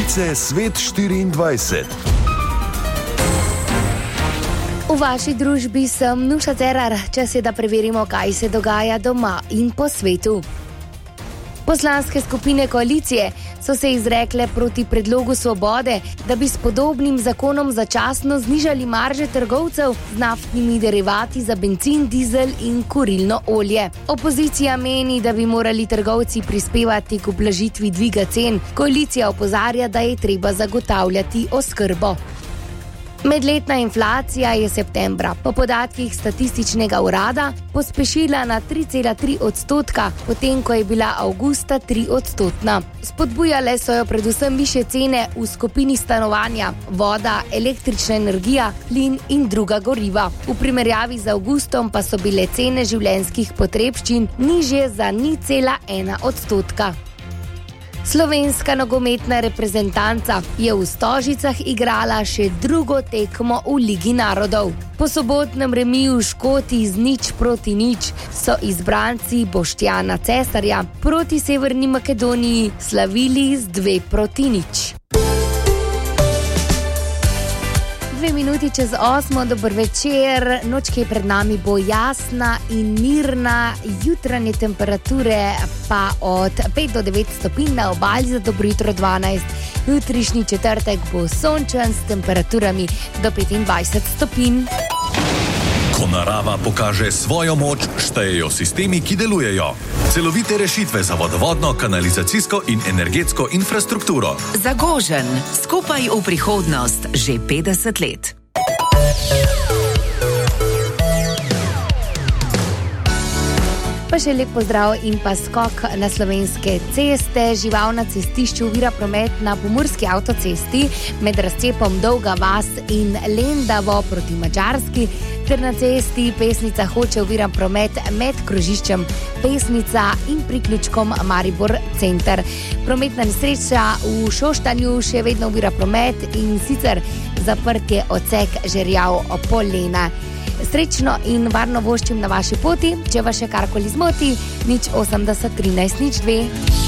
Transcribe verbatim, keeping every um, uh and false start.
Novice Svet štiriindvajset. V vaši družbi sem Nuša Cerar. Čas je, da preverimo, kaj se dogaja doma in po svetu. Poslanske skupine koalicije so se izrekle proti predlogu Svobode, da bi s podobnim zakonom začasno znižali marže trgovcev z naftnimi derivati za bencin, dizel in kurilno olje. Opozicija meni, da bi morali trgovci prispevati k ublažitvi dviga cen. Koalicija opozarja, da je treba zagotavljati oskrbo. Medletna inflacija je septembra po podatkih statističnega urada pospešila na tri cela tri odstotka, potem ko je bila avgusta tri odstotna. Spodbujale so jo predvsem višje cene v skupini stanovanja, voda, električna energija, plin in druga goriva. V primerjavi z avgustom pa so bile cene življenjskih potrebščin nižje za nič cela ena odstotka. Slovenska nogometna reprezentanca je v Stožicah igrala še drugo tekmo v Ligi narodov. Po sobotnem remiju Škoti z nič proti nič so izbranci Boštjana Cesarja proti Severni Makedoniji slavili z dve proti nič. Dve minuti čez osmo, dober večer. Noč, ki je pred nami, bo jasna in mirna, jutranje temperature pa od pet do devet stopinj na obali, za dobro jutro dvanajst. Jutrišnji četrtek bo sončen s temperaturami do petindvajset stopinj. Ko narava pokaže svojo moč, štejejo sistemi, ki delujejo. Celovite rešitve za vodovodno, kanalizacijsko in energetsko infrastrukturo. Zagožen, skupaj v prihodnost že petdeset let. Pa še lep pozdrav in pa skok na slovenske ceste. Žival na cestišču ovira promet na pomurski avtocesti med razcepom Dolga vas in Lendavo proti Madžarski, ter na cesti Pesnica Hoče ovira promet med krožiščem Pesnica in priključkom Maribor center. Prometna nesreča v Šoštanju še vedno ovira promet, in sicer zaprt je odsek Žerjav-Polena. Srečno in varno voščim na vaši poti. Če vas še karkoli zmoti, nič osemdeset trinajst nič dve.